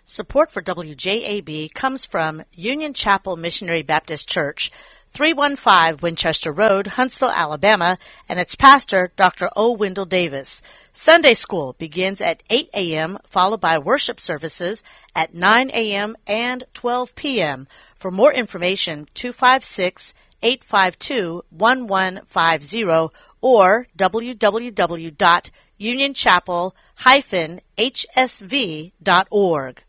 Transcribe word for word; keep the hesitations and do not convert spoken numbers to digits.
Support for W J A B comes from Union Chapel Missionary Baptist Church, three one five Winchester Road, Huntsville, Alabama, and its pastor, Doctor O. Wendell Davis. Sunday school begins at eight a.m., followed by worship services at nine a.m. and twelve p.m. For more information, two five six, eight five two, one one five zero or w w w dot union chapel dash h s v dot org.